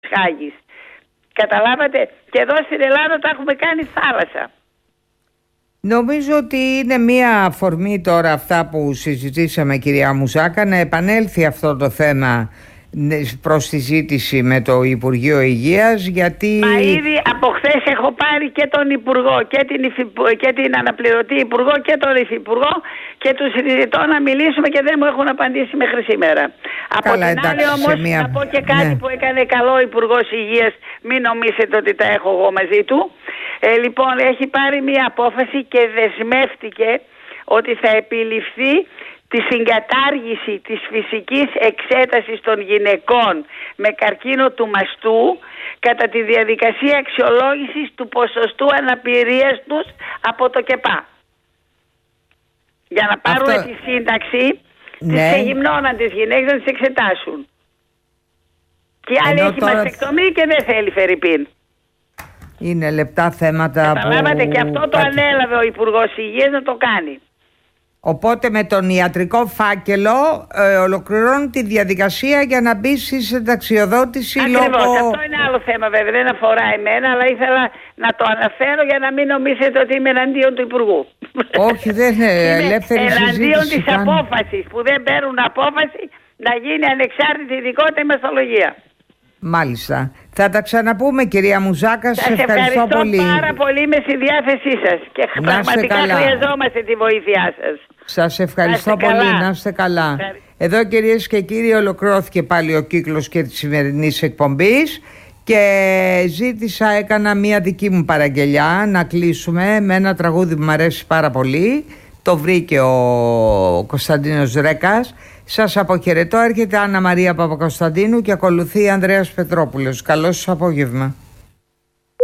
Χάγης. Καταλάβατε, και εδώ στην Ελλάδα τα έχουμε κάνει θάλασσα. Νομίζω ότι είναι μία αφορμή τώρα αυτά που συζητήσαμε, κυρία Μουζάκα, να επανέλθει αυτό το θέμα προς συζήτηση με το Υπουργείο Υγείας, γιατί... Μα ήδη από χθες έχω πάρει και τον Υπουργό και την αναπληρωτή Υπουργό και τον Υφυπουργό και τους συζητώ να μιλήσουμε και δεν μου έχουν απαντήσει μέχρι σήμερα. Καλά, από την άλλη όμως να πω και κάτι που έκανε καλό ο Υπουργός Υγείας, μην νομίζετε ότι τα έχω εγώ μαζί του. Λοιπόν, έχει πάρει μια απόφαση και δεσμεύτηκε ότι θα επιληφθεί τη συγκατάργηση της φυσικής εξέτασης των γυναικών με καρκίνο του μαστού κατά τη διαδικασία αξιολόγησης του ποσοστού αναπηρίας τους από το ΚΕΠΑ. Για να πάρουν τη σύνταξη της γυμνώναν τις γυναίκες να τις εξετάσουν. Και η άλλη έχει μαστεκτομή και δεν θέλει φερρυπίν. Είναι λεπτά θέματα. Καταλάβατε, και αυτό το ανέλαβε ο Υπουργός Υγείας να το κάνει. Οπότε με τον ιατρικό φάκελο ολοκληρώνει τη διαδικασία για να μπει στη συνταξιοδότηση. Ακριβώς, αυτό είναι άλλο θέμα βέβαια, δεν αφορά εμένα, αλλά ήθελα να το αναφέρω για να μην νομίζετε ότι είμαι εναντίον του Υπουργού. Όχι, δεν είναι ελεύθερη συζήτηση. Εναντίον της απόφασης, που δεν παίρνουν απόφαση να γίνει ανεξάρτητη ειδικότητα η μαστολογία. Μάλιστα. Θα τα ξαναπούμε, κυρία Μουζάκα. Σας ευχαριστώ πολύ. Πάρα πολύ, με στη διάθεσή σας και πραγματικά χρειαζόμαστε τη βοήθειά σας. Σας ευχαριστώ πολύ. Να είστε καλά. Εδώ, κυρίες και κύριοι, ολοκληρώθηκε πάλι ο κύκλος και της σημερινής εκπομπής και έκανα μία δική μου παραγγελιά να κλείσουμε με ένα τραγούδι που μου αρέσει πάρα πολύ. Το βρήκε ο Κωνσταντίνος Ρέκας. Σας αποχαιρετώ. Έρχεται Άννα Μαρία Παπακοσταντίνου και ακολουθεί Ανδρέας Πετρόπουλος. Καλό σας απόγευμα.